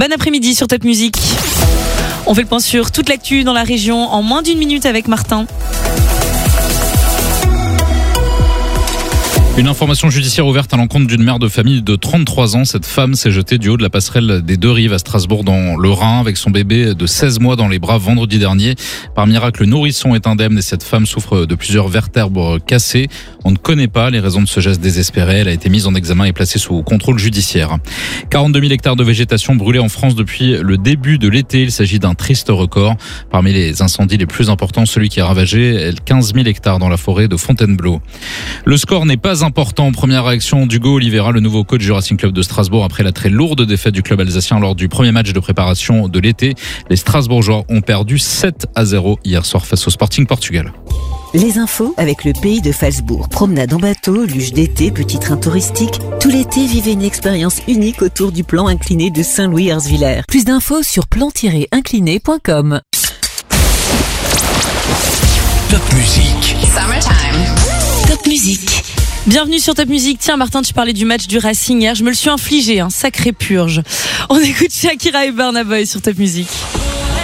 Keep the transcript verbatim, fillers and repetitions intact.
Bon après-midi sur Top Music. On fait le point sur toute l'actu dans la région en moins d'une minute avec Martin. Une information judiciaire ouverte à l'encontre d'une mère de famille de trente-trois ans. Cette femme s'est jetée du haut de la passerelle des Deux Rives à Strasbourg dans le Rhin avec son bébé de seize mois dans les bras vendredi dernier. Par miracle, le nourrisson est indemne et cette femme souffre de plusieurs vertèbres cassées. On ne connaît pas les raisons de ce geste désespéré. Elle a été mise en examen et placée sous contrôle judiciaire. quarante-deux mille hectares de végétation brûlés en France depuis le début de l'été. Il s'agit d'un triste record. Parmi les incendies les plus importants, celui qui a ravagé quinze mille hectares dans la forêt de Fontainebleau. Le score n'est pas important. Première réaction d'Hugo Oliveira, le nouveau coach du Racing Club de Strasbourg après la très lourde défaite du club alsacien lors du premier match de préparation de l'été. Les Strasbourgeois ont perdu sept à zéro hier soir face au Sporting Portugal. Les infos avec le Pays de Falsbourg. Promenade en bateau, luge d'été, petit train touristique. Tout l'été, vivez une expérience unique autour du plan incliné de Saint-Louis-Erzvillers. Plus d'infos sur plan tiret incliné point com. Top Music. Summertime. Top Music. Bienvenue sur Top Music. Tiens Martin, tu parlais du match du Racing hier. Je me le suis infligé, un sacré purge. On écoute Shakira et Burna Boy sur Top Music.